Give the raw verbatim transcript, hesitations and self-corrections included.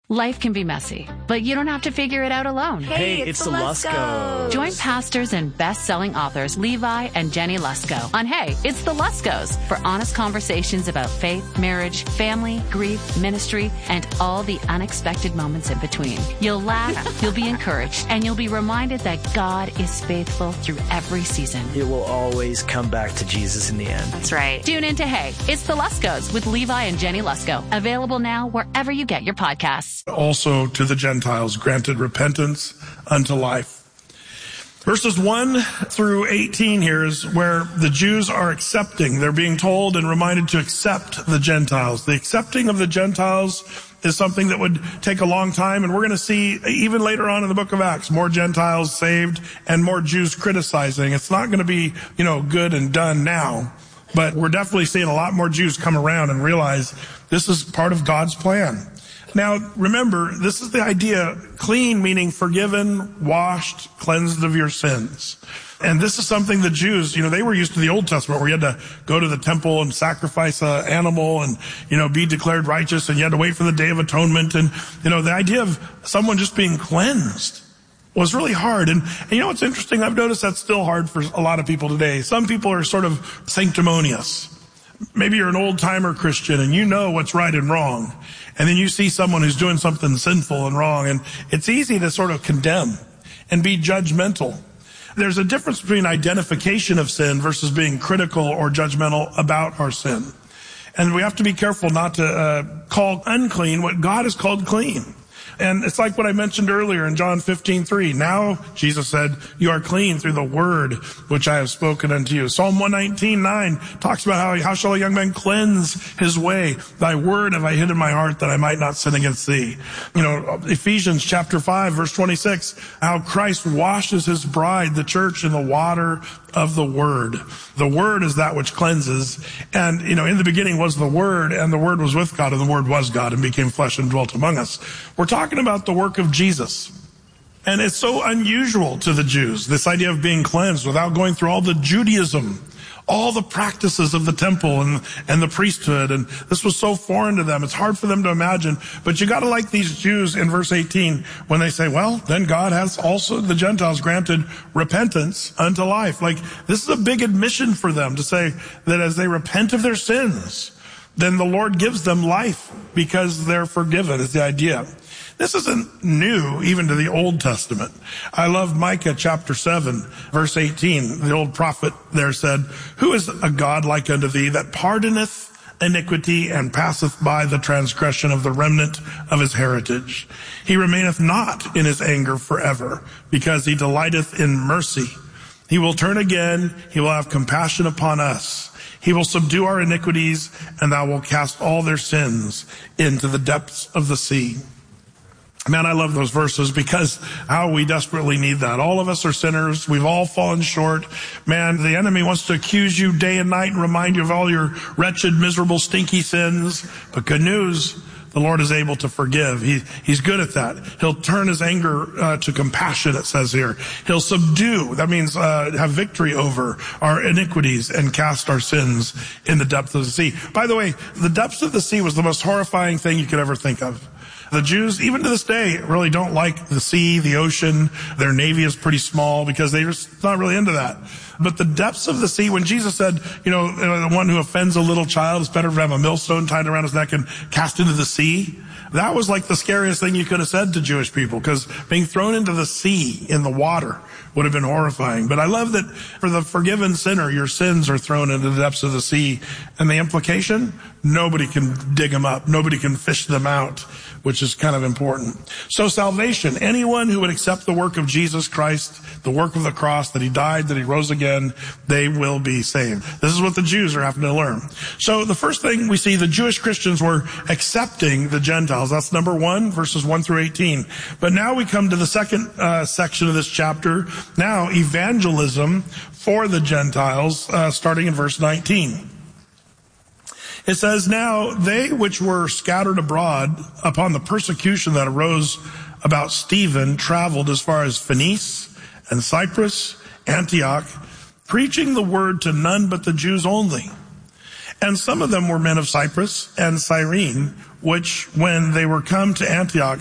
Life can be messy, but you don't have to figure it out alone. Hey, Hey, it's, it's the the Luskos. Join pastors and best-selling authors Levi and Jenny Lusko on Hey, It's the Luskos for honest conversations about faith, marriage, family, grief, ministry, and all the unexpected moments in between. You'll laugh, you'll be encouraged, and you'll be reminded that God is faithful through every season. It will always come back to Jesus in the end. That's right. Tune in to Hey, It's the Luskos with Levi and Jenny Lusko. Available now wherever you get your podcasts. Also to the Gentiles granted repentance unto life. Verses one through eighteen here is where the Jews are accepting. They're being told and reminded to accept the Gentiles. The accepting of the Gentiles is something that would take a long time, and we're going to see even later on in the book of Acts, more Gentiles saved and more Jews criticizing. It's not going to be, you know, good and done now, but we're definitely seeing a lot more Jews come around and realize this is part of God's plan. Now, remember, this is the idea, clean meaning forgiven, washed, cleansed of your sins. And this is something the Jews, you know, they were used to the Old Testament where you had to go to the temple and sacrifice an animal and, you know, be declared righteous, and you had to wait for the Day of Atonement. And, you know, the idea of someone just being cleansed was really hard. And, and you know what's interesting? I've noticed that's still hard for a lot of people today. Some people are sort of sanctimonious. Maybe you're an old-timer Christian and you know what's right and wrong. And then you see someone who's doing something sinful and wrong, and it's easy to sort of condemn and be judgmental. There's a difference between identification of sin versus being critical or judgmental about our sin. And we have to be careful not to uh, call unclean what God has called clean. And it's like what I mentioned earlier in John fifteen three. Now, Jesus said, you are clean through the word which I have spoken unto you. Psalm one nineteen nine talks about how, how shall a young man cleanse his way? Thy word have I hid in my heart that I might not sin against thee. You know, Ephesians chapter five, verse twenty-six, how Christ washes his bride, the church, in the water of the word. The word is that which cleanses. And, you know, in the beginning was the word, and the word was with God, and the word was God, and became flesh and dwelt among us. We're talking about the work of Jesus. And it's so unusual to the Jews, this idea of being cleansed without going through all the Judaism, all the practices of the temple and, and the priesthood. And this was so foreign to them. It's hard for them to imagine. But you got to like these Jews in verse eighteen when they say, well, then God has also the Gentiles granted repentance unto life. Like, this is a big admission for them to say that as they repent of their sins, then the Lord gives them life because they're forgiven, is the idea. This isn't new even to the Old Testament. I love Micah chapter seven, verse eighteen. The old prophet there said, who is a God like unto thee that pardoneth iniquity and passeth by the transgression of the remnant of his heritage? He remaineth not in his anger forever, because he delighteth in mercy. He will turn again. He will have compassion upon us. He will subdue our iniquities, and thou wilt cast all their sins into the depths of the sea. Man, I love those verses because how we desperately need that. All of us are sinners. We've all fallen short. Man, the enemy wants to accuse you day and night and remind you of all your wretched, miserable, stinky sins. But good news, the Lord is able to forgive. He, he's good at that. He'll turn his anger uh, to compassion, it says here. He'll subdue, that means uh, have victory over our iniquities and cast our sins in the depths of the sea. By the way, the depths of the sea was the most horrifying thing you could ever think of. The Jews, even to this day, really don't like the sea, the ocean. Their navy is pretty small because they're just not really into that. But the depths of the sea, when Jesus said, you know, the one who offends a little child, it's better to have a millstone tied around his neck and cast into the sea. That was like the scariest thing you could have said to Jewish people, because being thrown into the sea in the water would have been horrifying. But I love that for the forgiven sinner, your sins are thrown into the depths of the sea. And the implication, nobody can dig them up. Nobody can fish them out, which is kind of important. So salvation, anyone who would accept the work of Jesus Christ, the work of the cross, that he died, that he rose again, they will be saved. This is what the Jews are having to learn. So the first thing we see, the Jewish Christians were accepting the Gentiles. That's number one, verses one through eighteen. But now we come to the second uh, section of this chapter. Now, evangelism for the Gentiles, uh, starting in verse nineteen. It says, now they which were scattered abroad upon the persecution that arose about Stephen traveled as far as Phoenice and Cyprus, Antioch, preaching the word to none but the Jews only. And some of them were men of Cyprus and Cyrene, which when they were come to Antioch